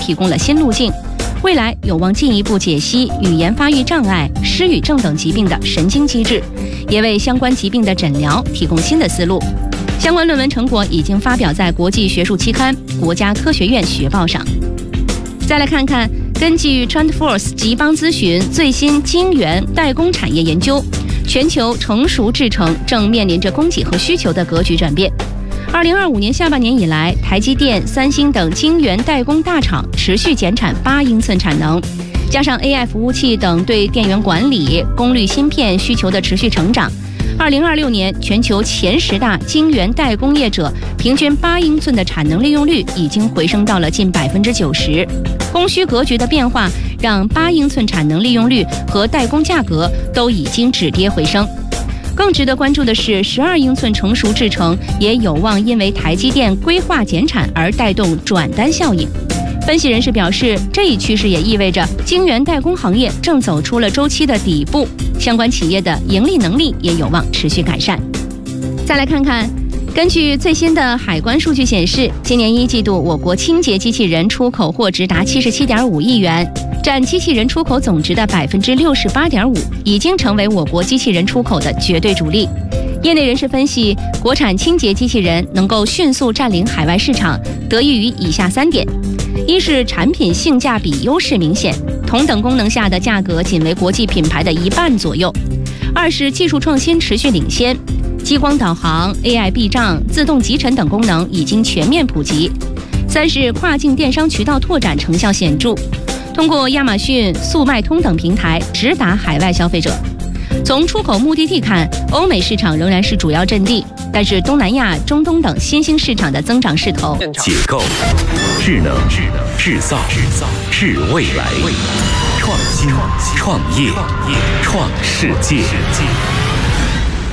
提供了新路径，未来有望进一步解析语言发育障碍、失语症等疾病的神经机制，也为相关疾病的诊疗提供新的思路。相关论文成果已经发表在国际学术期刊《国家科学院学报》上。再来看看，根据 TrendForce 极邦咨询最新晶圆代工产业研究，全球成熟制程正面临着供给和需求的格局转变。2025年下半年以来，台积电、三星等晶圆代工大厂持续减产8英寸产能，加上 AI 服务器等对电源管理、功率芯片需求的持续成长，2026年全球前10大晶圆代工业者平均8英寸的产能利用率已经回升到了近90%。供需格局的变化让8英寸产能利用率和代工价格都已经止跌回升。更值得关注的是，12英寸成熟制程也有望因为台积电规划减产而带动转单效应。分析人士表示，这一趋势也意味着晶圆代工行业正走出了周期的底部，相关企业的盈利能力也有望持续改善。再来看看，根据最新的海关数据显示，今年1季度我国清洁机器人出口货值达77.5亿元，占机器人出口总值的68.5%，已经成为我国机器人出口的绝对主力。业内人士分析，国产清洁机器人能够迅速占领海外市场，得益于以下3点：一是产品性价比优势明显，同等功能下的价格仅为国际品牌的1半左右；二是技术创新持续领先，激光导航、AI 避障、自动集尘等功能已经全面普及；三是跨境电商渠道拓展成效显著，通过亚马逊、速卖通等平台直达海外消费者。从出口目的地看，欧美市场仍然是主要阵地，但是东南亚、中东等新兴市场的增长势头。 解构智能、制造、智未来，创新、创业、创世界。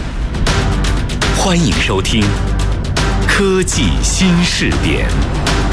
欢迎收听科技新视点。